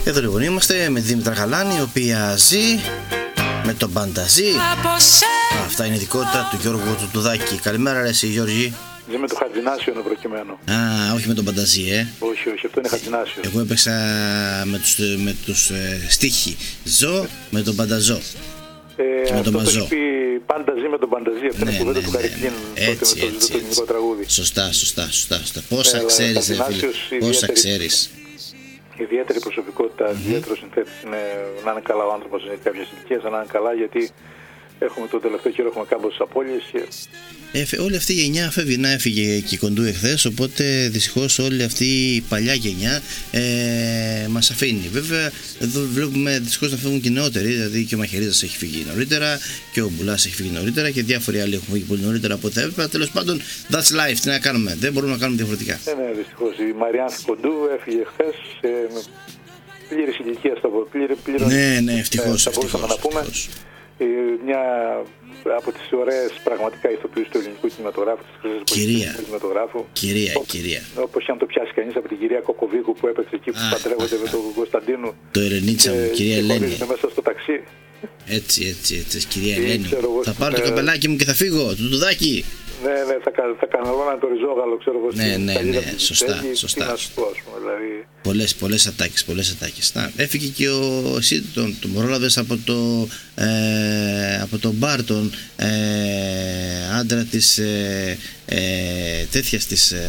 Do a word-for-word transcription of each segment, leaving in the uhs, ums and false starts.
Εδώ λοιπόν είμαστε με τη Δήμητρα Γαλάνη, η οποία ζει με τον Μπανταζή. Αυτά είναι ειδικότητα του Γιώργου του Τουδάκη. Καλημέρα ρε εσύ Γιώργη. Ζει με το Χατζινάσιο είναι προκειμένου. Α, όχι με τον Μπανταζή, ε. Όχι, όχι, αυτό είναι Χατζινάσιο. Εγώ έπαιξα με τους, με τους ε, στίχοι. Ζω με τον Μπανταζό. Ε, με αυτό τον το έχει πει πάντα ζει με τον Μπανταζή. Αυτό ναι, είναι κουβέντα ναι, του ναι, Χαρικλίν ναι. τότε με το, το ελληνικό τραγούδι. Σωστά, σωστά, σωστά, σωστά. Πόσα ε, ξέρεις, ε, φίλε, πόσα ξέρεις. Ιδιαίτερη προσωπικότητα, mm-hmm. ιδιαίτερο συνθέτης είναι να είναι καλά ο άνθρωπος σε κάποιες ηλικίες, να είναι καλά γιατί έχουμε το τελευταίο καιρό έχουμε κάμποσες απώλειες και... Ε, όλη αυτή η γενιά φεύγει, να έφυγε και η Κοντού εχθές, οπότε δυστυχώς όλη αυτή η παλιά γενιά ε, μας αφήνει. Βέβαια εδώ βλέπουμε δυστυχώς να φεύγουν και οι νεότεροι, δηλαδή και ο Μαχαιρίδας έχει φύγει νωρίτερα και ο Μπουλάς έχει φύγει νωρίτερα και διάφοροι άλλοι έχουν φύγει πολύ νωρίτερα από ό,τι θα έπρεπε. Τέλος πάντων, that's life, τι να κάνουμε, δεν μπορούμε να κάνουμε διαφορετικά. Ναι, ναι, δυστυχώς. Η Μαριάνθη Κοντού έφυγε χθες ε, με πλήρης ηλικία στα πλήρη, ναι, ναι, ευτυχώς, ε, θα μπορούσαμε να πούμε. Ε, μια από τις ωραίες πραγματικά ηθοποιούς του ελληνικού κινηματογράφου, της χρυσής εποχής του κινηματογράφου. Κυρία, Ό, κυρία. Όπως και αν το πιάσει κανείς από την κυρία Κοκοβίκου που έπαιξε εκεί που παντρεύονται με τον Κωνσταντίνου. Το Ερενίτσα μου, κυρία Ελένη. Μέσα στο ταξί. Έτσι, έτσι, έτσι, κυρία Ελένη. Θα πάρω το καπελάκι μου και θα φύγω, του Τουδάκη. Ναι, ναι, θα, θα καναλώναν το ριζόγαλο, ξέρω εγώ. Ναι, ναι, ναι, σωστά, σωστά. Να σου πω, ας πούμε, δηλαδή... Πολλές, πολλές ατάκες, πολλές ατάκες. Να, έφυγε και ο, εσύ τον, τον πρόλαβες από το, ε, από τον Μπάρτον, ε, άντρα της, ε, ε, τέτοιας της, ε,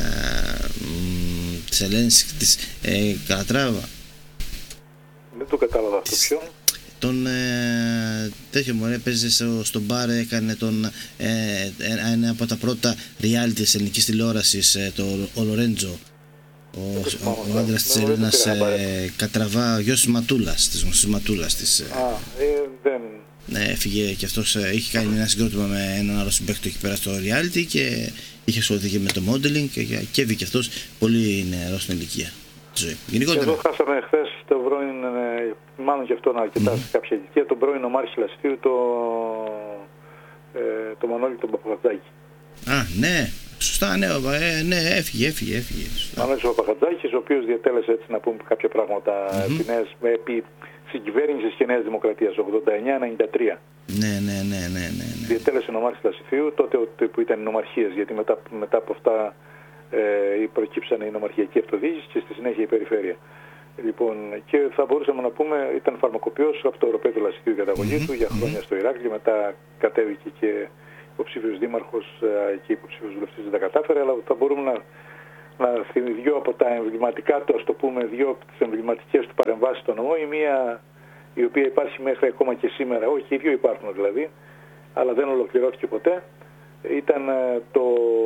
της Ελένης, της ε, Καλατράβα. Δεν το κατάλαβα αυτό ποιον. Τον ε, τέτοιο μωρέ παίζει στο, στο μπαρ, έκανε τον ε, ένα από τα πρώτα reality της ελληνικής τηλεόρασης, ε, το ο Λορέντζο, ο, ο, ο, ο άντρας της Έλληνας ε, Κατραβά, ο γιος της Ματούλας, της γνωστής Ματούλας της, ε. Α, ε, δεν... Ναι, έφυγε και αυτός, ε, είχε κάνει ένα συγκρότημα με έναν άλλο συμπαίχτη εκεί πέρα στο reality και είχε ασχοληθεί και με το modeling και, και έβγηκε αυτός πολύ νεαρός στην ηλικία. Γενικότερα. Εδώ χάσαμε χθες το πρώην, μάλλον και αυτό να αρκετά mm-hmm. σε κάποια ηλικία, τον πρώην Ομάρχη Λασιτίου, το, ε, το Μανώλη τον Παπαχατζάκη. Α, ναι, σωστά, ναι, ε, ναι, έφυγε, έφυγε, έφυγε. Μανώλης ο Παπαχατζάκης, ο οποίος διατέλεσε, έτσι να πούμε κάποια πράγματα, mm-hmm. επί, νέες, επί συγκυβέρνησης και Νέας Δημοκρατίας, ογδόντα εννιά ενενήντα τρία. Ναι, ναι, ναι, ναι, ναι, ναι. Διατέλεσε Ομάρχη Λασιτίου, τότε που ήταν οι νομαρχίες, γιατί μετά, μετά από αυτά Ε, προκύψανε η νομαρχιακή αυτοδιοίκηση και στη συνέχεια η περιφέρεια. Λοιπόν, και θα μπορούσαμε να πούμε, ήταν φαρμακοποιός από το Ευρωπαίο του Λασιτίου καταγωγή mm-hmm. του για χρόνια mm-hmm. στο Ηράκλειο. Μετά κατέβηκε και υποψήφιος δήμαρχος και υποψήφιος βουλευτής, δεν τα κατάφερε, αλλά θα μπορούμε να, να θυμηθούμε δύο από τα εμβληματικά του, ας το πούμε, δύο από τις εμβληματικές του παρεμβάσεις στον νομό. Η μία η οποία υπάρχει μέχρι ακόμα και σήμερα, όχι, οι δύο υπάρχουν δηλαδή, αλλά δεν ολοκληρώθηκε ποτέ, ήταν το.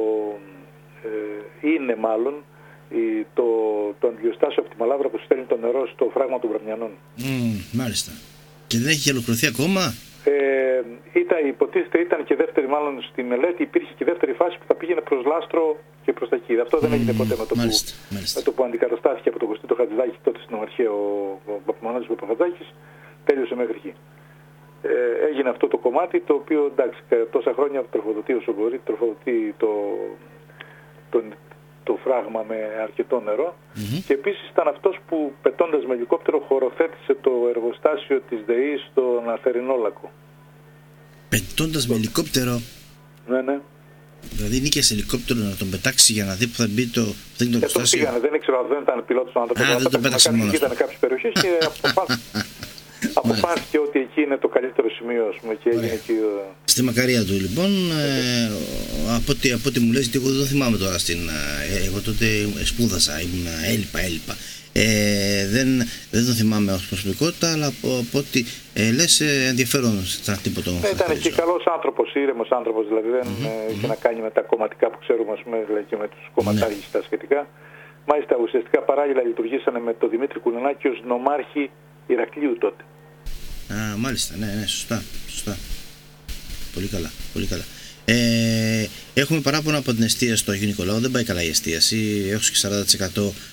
Ε, είναι μάλλον η, το, το αντιοστάσιο από τη Μαλάβρα που στέλνει το νερό στο φράγμα των Βραμιανών. Mm, μάλιστα. Και δεν έχει ολοκληρωθεί ακόμα. Ε, ήταν, υποτίθεται ήταν και δεύτερη, μάλλον στη μελέτη υπήρχε και δεύτερη φάση που θα πήγαινε προς Λάστρο και προς τα εκεί. Αυτό mm, δεν έγινε ποτέ με το, μάλιστα, που, μάλιστα. Με το που αντικαταστάθηκε από τον Κωστή Χατζηδάκη τότε στην Ομαρχία ο, ο Μανώλης Παπαχατζάκης, τέλειωσε μέχρι εκεί. Ε, έγινε αυτό το κομμάτι το οποίο εντάξει τόσα χρόνια τροφοδοτεί όσο μπορεί, τροφοδοτεί το Το, το φράγμα με αρκετό νερό mm-hmm. και επίσης ήταν αυτός που πετώντας με ελικόπτερο χωροθέτησε το εργοστάσιο της ΔΕΗ στον Αθερινόλακο. Πετώντας με ελικόπτερο? Ναι, ναι. Δηλαδή νίκε σε ελικόπτερο να τον πετάξει για να δει που θα μπει το, θα το εργοστάσιο. Πήγανε, δεν ήξερα, δεν ήταν πιλότος να το πετάξει. Α, δεν το πέταξε μόνος. Ήταν κάποιες περιοχές και αποφάσισε ότι εκεί είναι το καλύτερο σημείο, ας πούμε, και έγινε εκεί. Στη Μακαρία του, λοιπόν, ε, από, ό,τι, από ό,τι μου λες, γιατί εγώ δεν θυμάμαι τώρα στην. Ε, εγώ τότε σπούδασα, ήμουν έλειπα, έλειπα. Ε, δεν, δεν τον θυμάμαι ως προσωπικότητα, αλλά από, από ό,τι ε, λες, ε, ενδιαφέρον σαν τίποτα. Ναι, ήταν και καλός άνθρωπος, ήρεμος άνθρωπος, δηλαδή δεν mm-hmm, είχε mm-hmm. να κάνει με τα κομματικά που ξέρουμε, ας πούμε, δηλαδή και με τους κομματάρχες τα σχετικά. Μάλιστα, ουσιαστικά παράλληλα λειτουργήσανε με τον Δημήτρη Κουλουνάκη ως νομάρχη Ηρακλείου τότε. Α, μάλιστα, ναι, ναι, σωστά, σωστά. Πολύ καλά, πολύ καλά. Ε, έχουμε παράπονα από την εστίαση στο Αγίου Νικολάου, δεν πάει καλά η εστίαση, έως και σαράντα τοις εκατό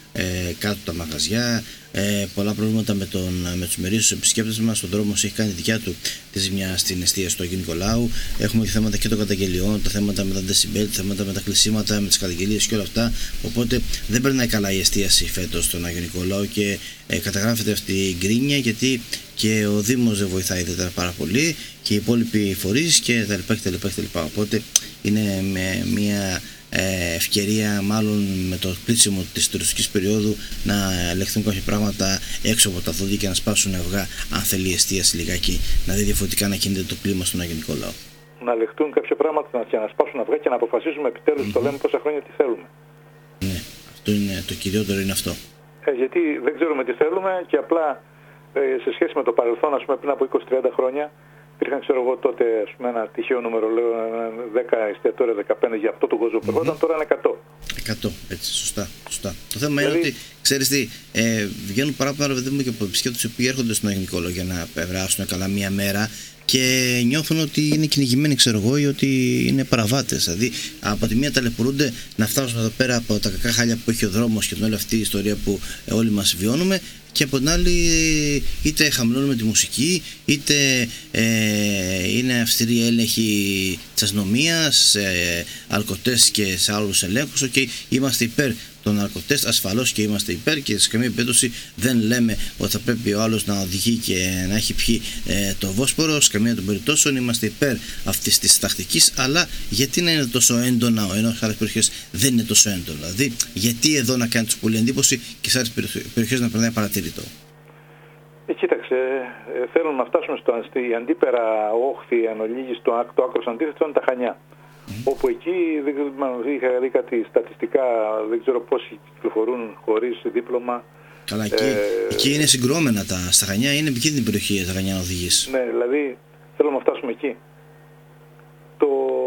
ε, κάτω τα μαγαζιά, ε, πολλά προβλήματα με, τον, με τους μερίσιους επισκέπτες μας. Ο δρόμος έχει κάνει δικιά του τη ζημιά στην εστίαση του Αγίου Νικολάου. Έχουμε και θέματα και των καταγγελιών, τα θέματα με τα δεσιμπέλ, τα θέματα με τα κλεισίματα, με τις καταγγελίες και όλα αυτά. Οπότε δεν περνάει καλά η εστίαση φέτος στον Αγίου Νικολάου και ε, καταγράφεται αυτή η γκρίνια, γιατί και ο Δήμος δεν βοηθάει ιδιαίτερα πάρα πολύ και οι υπόλοιποι φορείς και τα λοιπά και τα λοιπά και τα λοιπά. Οπότε είναι με μια ε, ευκαιρία, μάλλον με το κλείσιμο της τουριστικής περίοδου, να ελεγχθούν κάποια πράγματα έξω από τα δόντια και να σπάσουν αυγά, αν θέλει η εστίαση λιγάκι να δει διαφορετικά να κινείται το κλίμα στον Αγιο Νικολάου. Να λεχτούν κάποια πράγματα και να σπάσουν αυγά και να αποφασίσουμε επιτέλους, mm-hmm. το λέμε τόσα χρόνια, τι θέλουμε. Ναι, αυτό είναι το κυριότερο, είναι αυτό. Ε, γιατί δεν ξέρουμε τι θέλουμε και απλά ε, σε σχέση με το παρελθόν, ας πούμε πριν από είκοσι τριάντα χρόνια, υπήρχαν, ξέρω εγώ, τότε ας πούμε, ένα τυχαίο νούμερο, λέω δέκα εστιατόρια, δεκαπέντε για αυτό το κόσμο που ερχόταν, mm-hmm. τώρα είναι εκατό. εκατό, έτσι, σωστά. σωστά. Το θέμα δηλαδή... είναι ότι, ξέρεις τι, ε, βγαίνουν παράπονα ρε παιδί μου και από επισκέπτες που έρχονται στον Αγιο Νικόλαο για να περάσουν καλά μία μέρα και νιώθουν ότι είναι κυνηγημένοι, ξέρω εγώ, ή ότι είναι παραβάτες. Δηλαδή, από τη μία ταλαιπωρούνται να φτάσουν εδώ πέρα από τα κακά χάλια που έχει ο δρόμος και την όλη αυτή η ιστορία που ε, όλοι μας βιώνουμε, και από την άλλη είτε χαμηλώνουμε τη μουσική, είτε ε, είναι αυστηρή έλεγχη της αστυνομίας, ε, αλκοτέστ και σε άλλους ελέγχους. Okay, είμαστε υπέρ των αλκοτέστ, ασφαλώς και είμαστε υπέρ, και σε καμία περίπτωση δεν λέμε ότι θα πρέπει ο άλλος να οδηγεί και να έχει πιει ε, το Βόσπορο. Σε καμία των περιπτώσεων είμαστε υπέρ αυτής της τακτικής, αλλά γιατί να είναι τόσο έντονα, ενώ σε άλλες περιοχές δεν είναι τόσο έντονα? Δηλαδή, γιατί εδώ να κάνει τους πολύ εντύπωση και σε άλλες περιοχές να περνάει παρατηρητό? Ε, κοίταξε, ε, θέλουν να φτάσουμε στο η αντίπερα όχθη εν ολίγης, το, το άκρος αντίθετο είναι τα Χανιά. Mm. Όπου εκεί δεν, είχα δει κάτι στατιστικά, δεν ξέρω πόσοι κυκλοφορούν χωρίς δίπλωμα. Καλά, εκεί, ε, εκεί είναι συγκρόμενα τα στα Χανιά, είναι επικίνδυνη περιοχή τα Χανιά να οδηγείς. Ναι, δηλαδή θέλουμε να φτάσουμε εκεί. Το,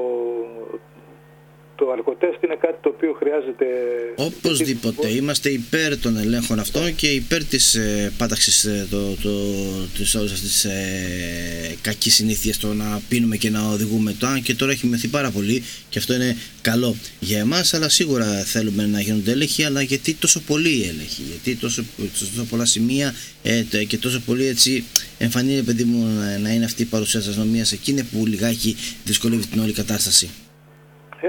το αλκοτέστ είναι κάτι το οποίο χρειάζεται. Οπωσδήποτε. Είμαστε υπέρ των ελέγχων αυτών και υπέρ της ε, πάταξης ε, το, το, της όλης αυτής της ε, κακής συνήθειας, το να πίνουμε και να οδηγούμε. Το αν και τώρα έχει μειωθεί πάρα πολύ και αυτό είναι καλό για εμάς, αλλά σίγουρα θέλουμε να γίνονται έλεγχοι. Αλλά γιατί τόσο πολλοί έλεγχοι, γιατί τόσο, τόσο πολλά σημεία ε, και τόσο πολύ έτσι εμφανή, παιδί μου, να, να είναι αυτή η παρουσία της αστυνομίας? Εκεί είναι που λιγάκι δυσκολεύει την όλη κατάσταση. Ε,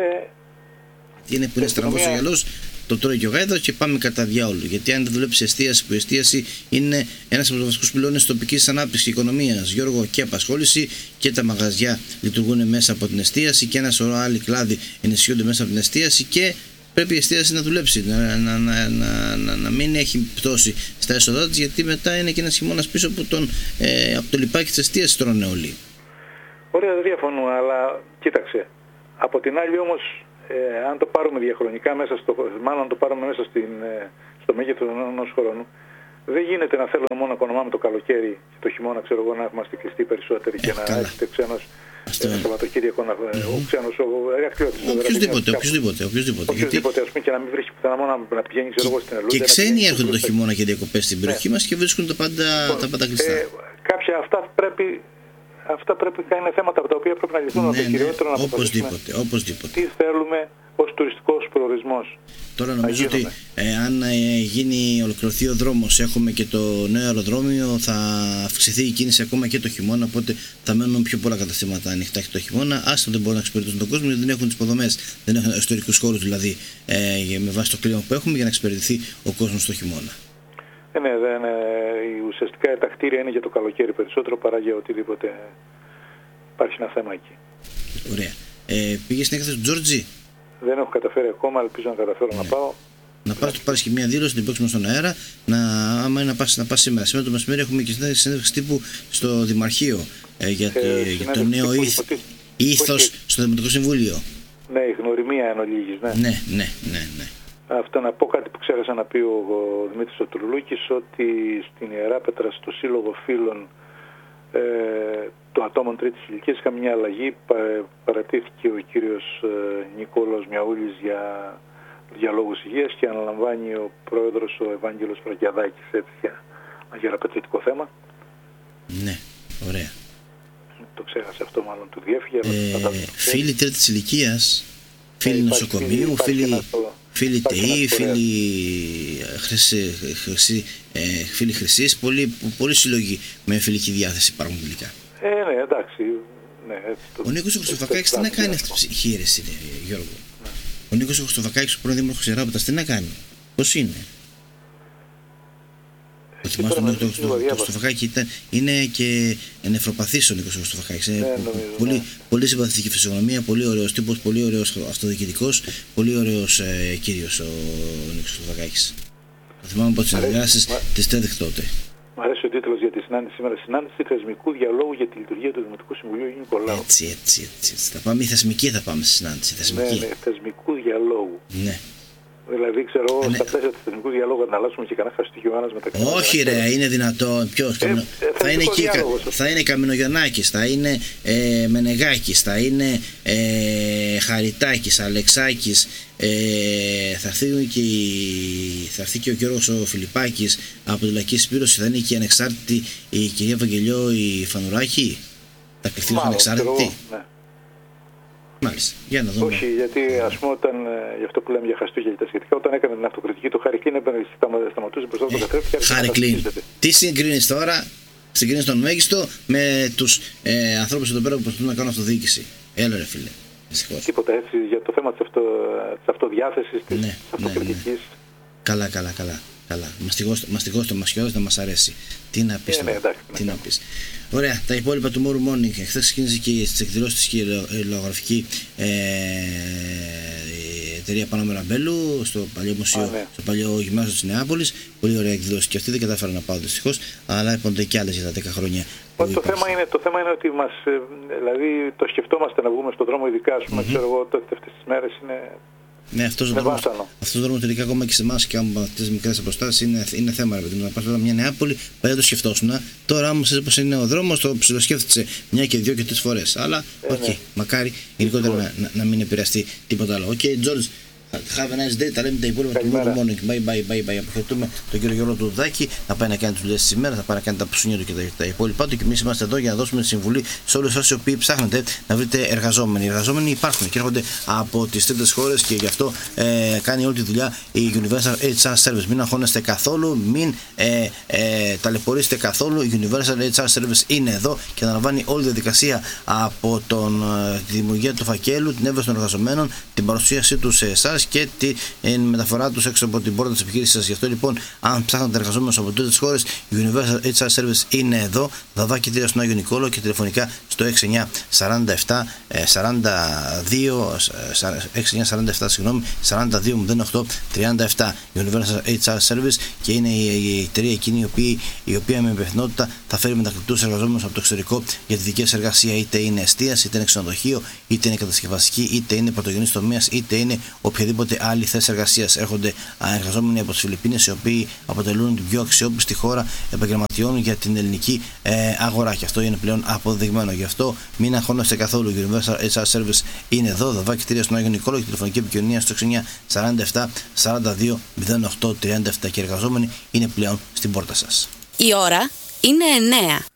είναι που είναι στραβός ο γυαλός, το τρώει και ο γάιδας και πάμε κατά διάολο. Γιατί αν δεν δουλέψει εστίαση, που η εστίαση είναι ένας από τους βασικούς πυλώνες της τοπικής ανάπτυξης και οικονομίας, Γιώργο, και απασχόληση, και τα μαγαζιά λειτουργούν μέσα από την εστίαση και ένα σωρό άλλοι κλάδοι ενισχύονται μέσα από την εστίαση, και πρέπει η εστίαση να δουλέψει, να, να, να, να, να, να μην έχει πτώση στα έσοδά της, γιατί μετά είναι και ένας χειμώνας πίσω από, τον, ε, από το λιπάκι της εστίασης τρώνε όλοι. Ωραία, δεν διαφωνώ, αλλά κοίταξε. Από την άλλη όμως, Ε, αν το πάρουμε διαχρονικά μέσα στο, μάλλον αν το πάρουμε μέσα στην, ε, στο μέγεθος ενός χρόνου, δεν γίνεται να θέλουμε μόνο να οικονομάμε το καλοκαίρι και το χειμώνα, ξέρω εγώ, να είμαστε κλειστοί περισσότεροι ε, και καλά. Να έχετε ξένος ένα Σαββατοκύριακο, να mm-hmm. ο ξένος, ο εργατιώτης. Οποιοςδήποτε, οποιοςδήποτε, οποιοςδήποτε. Οποιοςδήποτε, ας πούμε, και να μην βρίσκει πουθενά, μόνο να πηγαίνει, ξέρω εγώ, στην Ελλάδα. Και ξένοι έρχονται το χειμώνα και διακοπές στην περιοχή μας και βρίσκουν τα πάντα, τα πάντα κλειστά. Ε, κάποια αυτά πρέπει. Αυτά πρέπει να είναι θέματα από τα οποία πρέπει να λυθούν. Ναι, το κυριότερο ναι, να οπωσδήποτε, οπωσδήποτε. Τι θέλουμε ως τουριστικός προορισμός. Τώρα νομίζω ότι ε, αν ε, γίνει, ολοκληρωθεί ο δρόμος, έχουμε και το νέο αεροδρόμιο, θα αυξηθεί η κίνηση ακόμα και το χειμώνα, οπότε θα μένουν πιο πολλά καταστήματα ανοιχτά και το χειμώνα. Άστα δεν μπορούν να εξυπηρετήσουν τον κόσμο, γιατί δεν έχουν τις υποδομές, δεν έχουν ιστορικούς χώρους δηλαδή, ε, με βάση το κλίμα που έχουμε, για να εξυπηρετηθεί ο κόσμος το χειμώνα. Ε, ναι, δεν, ε, ουσιαστικά τα κτίρια είναι για το καλοκαίρι περισσότερο παρά για οτιδήποτε υπάρχει ένα θέμα εκεί. Ωραία. Ε, πήγες στην έκθεση του Τζόρτζι? Δεν έχω καταφέρει ακόμα, ελπίζω να καταφέρω ναι. να πάω. Να πας, του πάρεις και μια δήλωση, την παίξουμε στον αέρα, να, άμα είναι να πας, να πας σήμερα. Σήμερα το μεσημέρι έχουμε και συνέντευξη τύπου στο Δημαρχείο ε, για, ε, το, για το νέο ήθος στο Δημοτικό Συμβούλιο. Ναι, η γνωριμία εν ολίγης, ναι. Ναι, ναι, ναι, ναι. Αυτό να πω κάτι που ξέχασα να πει ο, ο Δημήτρης ο Τουρλούκης, ότι στην Ιεράπετρα, στο Σύλλογο Φίλων ε, των ατόμων τρίτης ηλικίας, είχαμε μια αλλαγή. Πα, παρατήθηκε ο κύριος ε, Νικόλαος Μιαούλης για διαλόγους υγείας και αναλαμβάνει ο πρόεδρος ο Ευάγγελος Φραγκιαδάκης, έτσι, για ένα γεραπετριτικό θέμα. Ναι, ωραία. Το ξέχασε αυτό, μάλλον του διέφυγε. Ε, φίλοι τρίτης ηλικίας, φίλοι ε, νοσοκομείου, φίλοι... Φίλοι ΤΕΗ, φίλοι Χρυσή, χρυσή, ε, φίλοι Χρυσής, πολλοί, πολλοί συλλογοί με φιλική διάθεση υπάρχουν τελικά. Ε, ναι, εντάξει. Ναι, έτσι το, ο Νίκος ο Χριστοφακάκης τι να κάνει αυτή τη ψυχήρεση, Γιώργο. Ναι. Ο Νίκος ο Χριστοφακάκης, ο πρώην δήμαρχος Ιεράπετας, τι να κάνει, πώς είναι. Το θυμάστε ότι το, το, το Χριστοφακάκη ήταν, είναι και νεφροπαθής ο Νίκος ο Χριστοφακάκης. Ναι, πολύ, ναι. πολύ συμπαθητική φυσιογνωμία, πολύ ωραίος τύπος, πολύ ωραίος αυτοδιοικητικός, πολύ ωραίος ε, κύριος ο Νίκος ο Χριστοφακάκης. Το θυμάμαι από τις συνεδριάσεις της ΤΕΔΕΚ τότε. Μ' αρέσει ο τίτλος για τη συνάντηση σήμερα. Συνάντηση θεσμικού διαλόγου για τη λειτουργία του Δημοτικού Συμβουλίου Αγίου Νικολάου. Έτσι, έτσι, έτσι, έτσι. Θα πάμε, η θεσμική θα πάμε στη συνάντηση. Θεσμική. Ναι, ναι, θεσμικού διαλόγου. Ναι. Δηλαδή, ξέρω εγώ, ναι. στα πλαίσια του θεσμικού διαλόγου να αλλάσουμε και κανένα χαστούκιο ένας μεταξύ. Όχι, ρε, να... είναι δυνατό. Ποιος, ε, καμινο... ε, θα, είναι εκεί, θα είναι Καμινογιαννάκης, θα είναι ε, Μενεγάκης, θα είναι ε, Χαριτάκης, Αλεξάκης, ε, θα, έρθει και η... θα έρθει και ο Γιώργος ο Φιλιππάκης από τη Λαϊκή Συσπήρωση, θα είναι και η ανεξάρτητη η κυρία Βαγγελιό η Φανουράκη. Θα κληθεί ανεξάρτητη. Ναι. Μάλιστα. Για να δούμε. Όχι, γιατί ας πούμε όταν, γι' αυτό που λέμε για χαστούκια και τα σχετικά, όταν έκανε την αυτοκριτική του Χάρη Κλίν, έπαιρνε σταματούσε μπροστά από τον καθρέφτη. Χάρη Κλίν. Τι συγκρίνεις τώρα, συγκρίνεις τον μέγιστο με τους ε, ανθρώπους εδώ πέρα που προσπαθούν να κάνουν αυτοδιοίκηση. Έλα ρε φίλε. Δυστυχώς. Τίποτα έτσι για το θέμα της, αυτο, της αυτοδιάθεσης, της ναι, αυτοκριτικής. Ναι, ναι. Καλά, καλά, καλά. Καλά. Μαστιγώς το μασιός δεν μας αρέσει. Τι να πεις, ε, ναι, εντάξει, τι ναι. να πεις. Ωραία, τα υπόλοιπα του Morning Morning. Χθες ξεκίνησε και στις εκδηλώσεις της λογογραφική ε, η εταιρεία Πανόμερα Μπέλου στο παλιό μουσείο, Α, ναι. στο παλιό γυμνάσιο της Νεάπολης. Πολύ ωραία εκδήλωση και αυτή, δεν κατάφερα να πάω δυστυχώς, αλλά επονται και άλλες για τα δέκα χρόνια. Το θέμα, είναι, το θέμα είναι ότι μας, δηλαδή το σκεφτόμαστε να βγούμε στον δρόμο, ειδικά ας πούμε, mm-hmm. ξέρω εγώ, τότε αυτές τις μέρες είναι. Ναι, αυτός ο δρόμος, αυτός ο δρόμος τελικά ακόμα και σε εμάς και από αυτές τις μικρές αποστάσεις είναι, είναι θέμα. Ρε παιδί μου, να πας μια Νεάπολη, παλιά το σκεφτόσουν. Τώρα όμως έτσι πως είναι ο δρόμος, το ψιλοσκέφτεσαι μια και δύο και τρεις φορές. Αλλά, οκ, okay, ναι. μακάρι γενικότερα να, να, να μην επηρεαστεί τίποτα άλλο. Οκ, okay, George. Have a nice day, τα λέμε τα υπόλοιπα του Morning Morning. Bye bye bye bye. Αποχαιρετούμε τον κύριο Γιώργο Τουδάκη να πάει να κάνει τις δουλειές της ημέρας, να πάει να κάνει τα ψούνια του και τα, τα υπόλοιπα του. Και εμείς είμαστε εδώ για να δώσουμε τη συμβουλή σε όλους εσάς οι οποίοι ψάχνετε να βρείτε εργαζόμενοι. Οι εργαζόμενοι υπάρχουν και έρχονται από τις τρίτες χώρες και γι' αυτό ε, κάνει όλη τη δουλειά η Universal έιτς αρ Service. Μην αγχώνεστε καθόλου, μην ε, ε, ταλαιπωρήσετε καθόλου. Η Universal έιτς αρ Service είναι εδώ και αναλαμβάνει όλη τη διαδικασία από τον, ε, τη δημιουργία του φακέλου, την έβρεση των εργαζομένων, την παρουσίασή του σε εσάς και τη ε, μεταφορά τους έξω από την πόρτα της επιχείρησης σας. Γι' αυτό λοιπόν, αν ψάχνετε εργαζόμενους από τρίτες χώρες, η Universal έιτς αρ Service είναι εδώ. Δαδάκι τρία στον Άγιο Νικόλαο και τηλεφωνικά στο έξι εννιά σαράντα επτά σαράντα δύο έξι εννιά σαράντα επτά συγγνώμη, σαράντα δύο μηδέν οκτώ τριάντα επτά. Universal έιτς αρ Service, και είναι η, η εταιρεία εκείνη η οποία, η οποία με υπευθυνότητα θα φέρει μετακλητούς εργαζόμενους από το εξωτερικό για τη δική σας εργασία, είτε είναι εστίαση, είτε είναι ξενοδοχείο, είτε είναι κατασκευαστική, είτε είναι πρωτογενής τομέας, είτε είναι οποιαδήποτε άλλη θέση εργασίας. Έρχονται εργαζόμενοι από τις Φιλιππίνες, οι οποίοι αποτελούν την πιο αξιόπιστη χώρα επαγγελματιών για την ελληνική ε, αγορά. Και αυτό είναι πλέον αποδεδειγμένο. Γι' αυτό μην αγχώνεστε καθόλου. Η Universal έιτς αρ Service είναι εδώ. Δαδάκι τρία στον Άγιο Νικόλαο και τηλεφωνική επικοινωνία στο έξι εννιά σαράντα επτά σαράντα δύο μηδέν οκτώ τριάντα επτά. Και οι εργαζόμενοι είναι πλέον στην πόρτα σας. Η ώρα είναι εννέα.